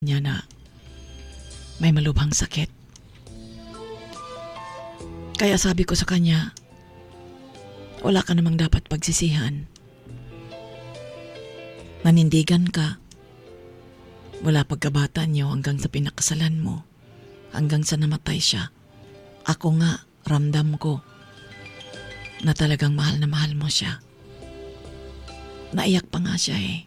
niya na may malubhang sakit. Kaya sabi ko sa kanya, wala ka namang dapat pagsisihan. Nanindigan ka. Mula pagkabata niyo hanggang sa pinakasalan mo, hanggang sa namatay siya. Ako nga, ramdam ko na talagang mahal na mahal mo siya. Naiyak pa nga siya eh.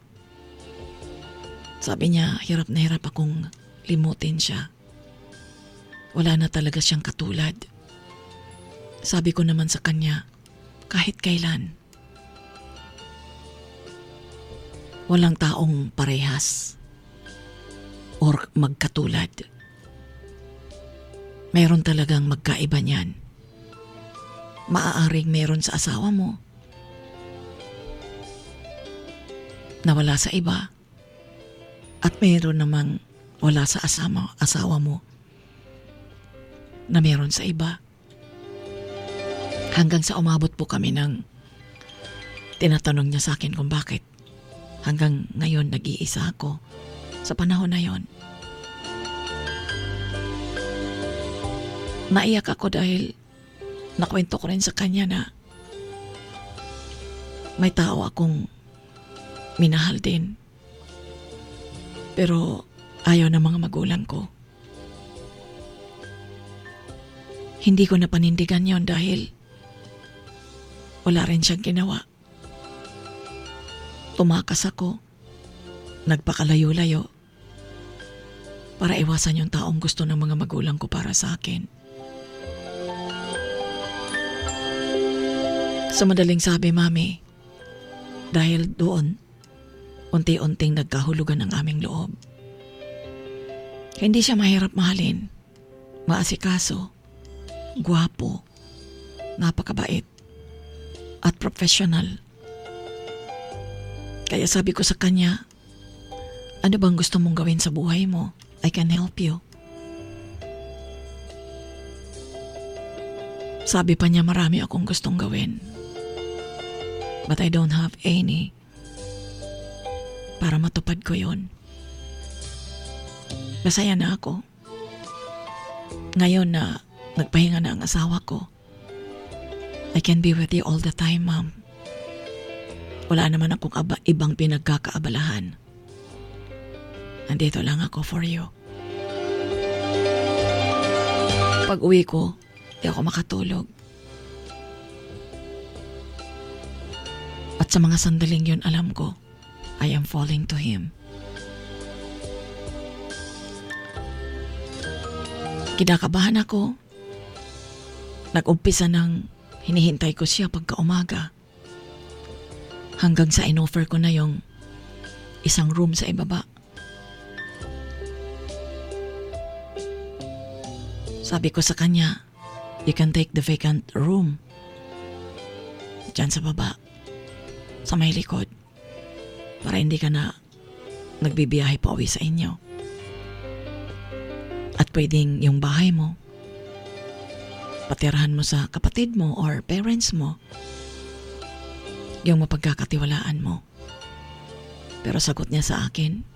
Sabi niya, hirap na hirap akong limutin siya. Wala na talaga siyang katulad. Sabi ko naman sa kanya, kahit kailan. Walang taong parehas or magkatulad. Meron talagang magkaiba niyan. Maaaring meron sa asawa mo na wala sa iba. At meron namang wala sa asawa mo na meron sa iba. Hanggang sa umabot po kami ng tinatanong niya sa akin kung bakit hanggang ngayon nag-iisa ako sa panahon na yon. Naiyak ako dahil nakwento ko rin sa kanya na may tao akong minahal din. Pero ayaw ng mga magulang ko. Hindi ko na panindigan yon dahil wala rin siyang ginawa. Tumakas ako, nagpakalayo-layo para iwasan yung taong gusto ng mga magulang ko para sa akin. Sa madaling sabi, Mami, dahil doon, unti-unting nagkahulugan ang aming loob. Hindi siya mahirap mahalin, maasikaso, gwapo, napakabait, at professional. Kaya sabi ko sa kanya, ano bang gusto mong gawin sa buhay mo? I can help you. Sabi pa niya marami akong gustong gawin. But I don't have any para matupad ko yon. Masaya na ako. Ngayon na nagpahinga na ang asawa ko, I can be with you all the time, Ma'am. Wala naman akong ibang pinagkakaabalahan. Andito lang ako for you. Pag uwi ko, di ako makatulog. At sa mga sandaling yun, alam ko, I am falling to him. Kinakabahan ako. Nag-umpisa ng hinihintay ko siya pagka umaga. Hanggang sa in-offer ko na yung isang room sa ibaba. Sabi ko sa kanya, you can take the vacant room. Diyan sa baba. Sa may likod. Para hindi ka na nagbibiyahe pa uwi sa inyo. At pwedeng yung bahay mo, patirahan mo sa kapatid mo or parents mo, yung mapagkakatiwalaan mo. Pero sagot niya sa akin,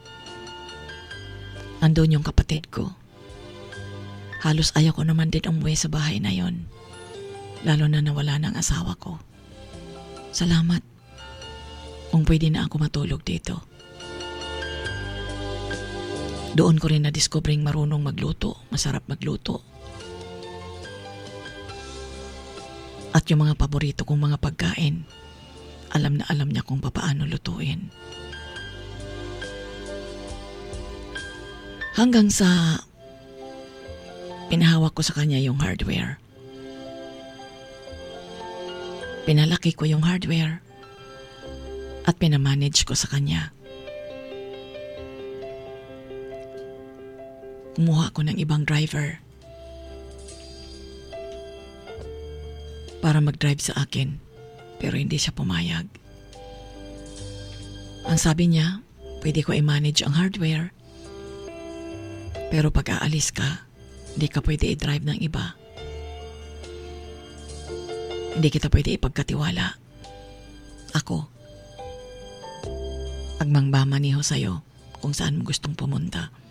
andun yung kapatid ko. Halos ayaw ko naman din umuwi sa bahay na yon, lalo na nawala ng asawa ko. Salamat kung pwede na ako matulog dito. Doon ko rin na-discovering marunong magluto, masarap magluto. At yung mga paborito kong mga pagkain, alam na alam niya kung papaano lutuin. Hanggang sa pinahawak ko sa kanya yung hardware. Pinalaki ko yung hardware at pinamanage ko sa kanya. Kumuha ko ng ibang driver para mag-drive sa akin, pero hindi siya pumayag. Ang sabi niya, pwede ko i-manage ang hardware, pero pag aalis ka, hindi ka pwede i-drive ng iba. Hindi kita pwede ipagkatiwala. Ako, agmangbamaniho sa'yo kung saan mo gustong pumunta.